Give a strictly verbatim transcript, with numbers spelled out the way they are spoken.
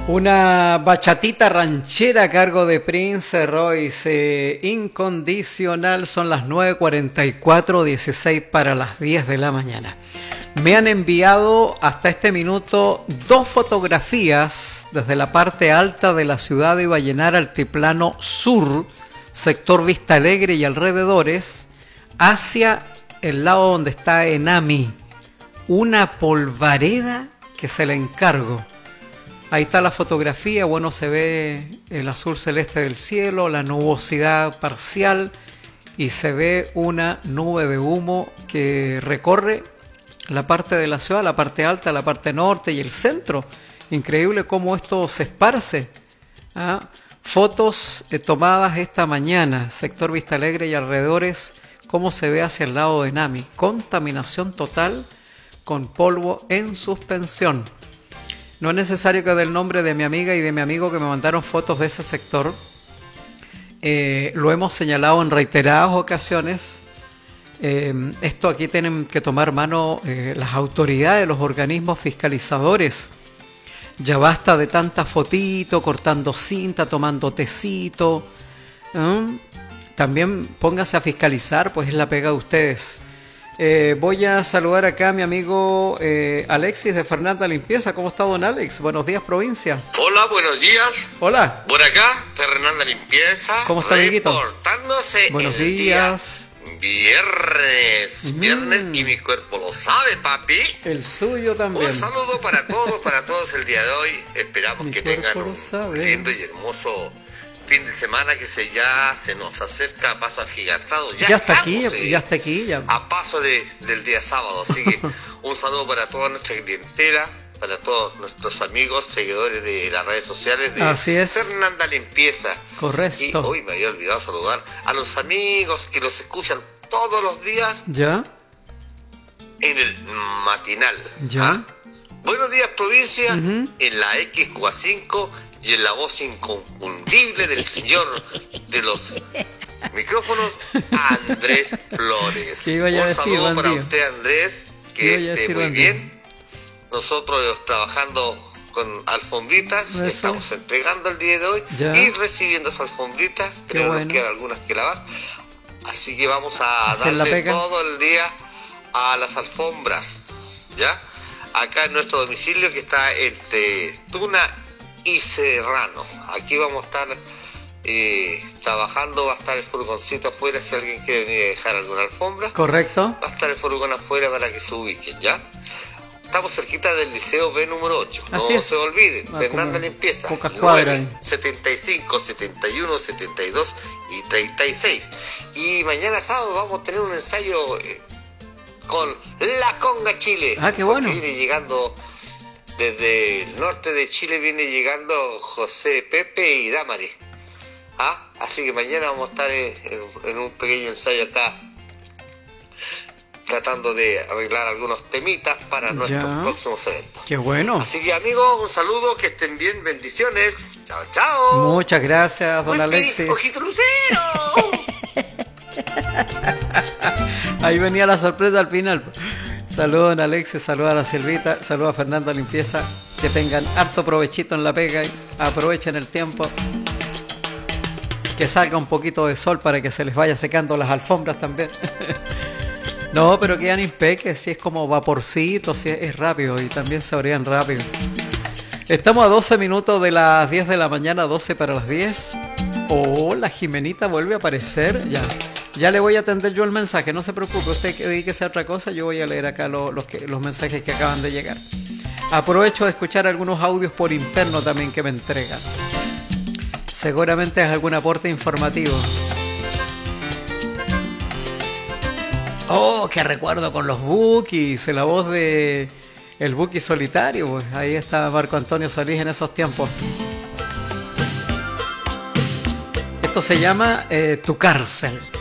Una bachatita ranchera a cargo de Prince Royce, eh, incondicional. Son las nueve cuarenta y cuatro, dieciséis para las diez de la mañana. Me han enviado hasta este minuto dos fotografías desde la parte alta de la ciudad de Vallenar, Altiplano Sur, sector Vista Alegre y alrededores, hacia el lado donde está Enami. Una polvareda que se la encargo. Ahí está la fotografía, bueno, se ve el azul celeste del cielo, la nubosidad parcial y se ve una nube de humo que recorre la parte de la ciudad, la parte alta, la parte norte y el centro. Increíble cómo esto se esparce. ¿Ah? Fotos eh, tomadas esta mañana, sector Vista Alegre y alrededores, cómo se ve hacia el lado de Nami. Contaminación total con polvo en suspensión. No es necesario que dé el nombre de mi amiga y de mi amigo que me mandaron fotos de ese sector. Eh, lo hemos señalado en reiteradas ocasiones. Eh, esto aquí tienen que tomar mano eh, las autoridades, los organismos fiscalizadores. Ya basta de tanta fotito, cortando cinta, tomando tecito. ¿Eh? También pónganse a fiscalizar, pues es la pega de ustedes. Eh, voy a saludar acá a mi amigo eh, Alexis de Fernanda Limpieza. ¿Cómo está, don Alex? Buenos días, provincia. Hola, buenos días. Hola. Por acá, Fernanda Limpieza. ¿Cómo está, amiguito? Reportándose. Buenos el días. Día viernes. Mm. Viernes y mi cuerpo lo sabe, papi. El suyo también. Un saludo para todos, para todos el día de hoy. Esperamos mi que tengan un sabe. lindo y hermoso fin de semana que se ya se nos acerca a paso agigantado. Ya, ya está estamos, aquí, eh, ya está aquí. Ya. A paso de, del día sábado. Así que un saludo para toda nuestra clientela, para todos nuestros amigos, seguidores de las redes sociales de Así es. Fernanda Limpieza. Correcto. Y hoy me había olvidado saludar a los amigos que los escuchan todos los días. Ya. En el matinal. Ya. ¿Ah? Buenos días, provincia, uh-huh. En la X Q A cinco y en la voz inconfundible del señor de los micrófonos, Andrés Flores. ¿Qué iba a Un decir, saludo bandido? para usted, Andrés, que esté decir, muy bandido? bien. Nosotros trabajando con alfombritas, Eso. Estamos entregando el día de hoy Ya. y recibiendo esas alfombritas, Qué pero bueno. nos quedan algunas que lavar. Así que vamos a Hacer la darle pega. todo el día a las alfombras, ¿ya? Acá en nuestro domicilio que está entre Tuna y Serrano. Aquí vamos a estar eh, trabajando, va a estar el furgoncito afuera si alguien quiere venir a dejar alguna alfombra. Correcto. Va a estar el furgón afuera para que se ubiquen, ¿ya? Estamos cerquita del Liceo B número ocho. Así no es. se olviden, Ah, Fernanda como Limpieza. pocas cuadras. setenta y cinco, setenta y uno, setenta y dos y treinta y seis. Y mañana sábado vamos a tener un ensayo eh, con La Conga Chile. Ah, qué bueno. Viene llegando desde el norte de Chile, viene llegando José, Pepe y Damari. ¿Ah? Así que mañana vamos a estar en, en, en un pequeño ensayo acá, tratando de arreglar algunos temitas para nuestros Ya. próximos eventos. Qué bueno. Así que, amigos, un saludo, que estén bien, bendiciones. Chao, chao. Muchas gracias, don Uy, Alexis. ojito lucero. Ahí venía la sorpresa al final. Saludos, don Alexis, saludos a la Silvita, saludos a Fernando Limpieza. Que tengan harto provechito en la pega y aprovechen el tiempo. Que salga un poquito de sol para que se les vaya secando las alfombras también. No, pero quedan impeques, si es como vaporcito, si es, es rápido y también se abrían rápido. Estamos a doce minutos de las diez de la mañana, doce para las diez. Oh, la Jimenita vuelve a aparecer. Ya, ya le voy a atender yo el mensaje, no se preocupe, usted que dedique a otra cosa, yo voy a leer acá lo, los, que, los mensajes que acaban de llegar. Aprovecho de escuchar algunos audios por interno también que me entregan. Seguramente es algún aporte informativo. Oh, qué recuerdo con los Bukis, la voz de el Buki solitario, pues ahí está Marco Antonio Solís en esos tiempos. Esto se llama eh, Tu Cárcel.